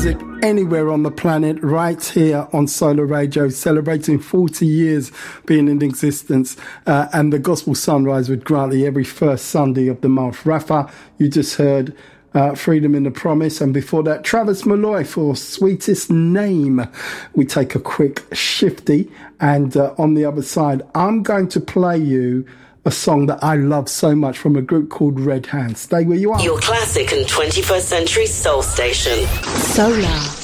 music anywhere on the planet, right here on Solar Radio, celebrating 40 years being in existence, and the Gospel Sunrise with Grantley every first Sunday of the month. Rafa, you just heard Freedom in the Promise, and before that, Travis Malloy for Sweetest Name. We take a quick shifty, and on the other side, I'm going to play you a song that I love so much from a group called Red Hand. Stay where you are. Your classic and 21st century soul station. Solar.